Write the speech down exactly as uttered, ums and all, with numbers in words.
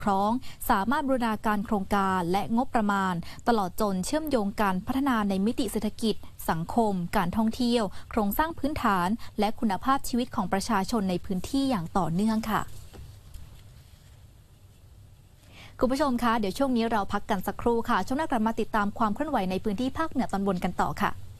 คล้องสามารถบูรณาการโครงการและงบประมาณตลอดจนเชื่อมโยงการพัฒนาในมิติเศรษฐกิจสังคมการท่องเที่ยวโครงสร้างพื้นฐานและคุณภาพชีวิตของประชาชนในพื้นที่อย่างต่อเนื่องค่ะคุณผู้ชมคะเดี๋ยวช่วงนี้เราพักกันสักครู่ค่ะช่วงหน้ากลับมาติดตามความเคลื่อนไหวในพื้นที่ภาคเหนือตอนบนกันต่อค่ะ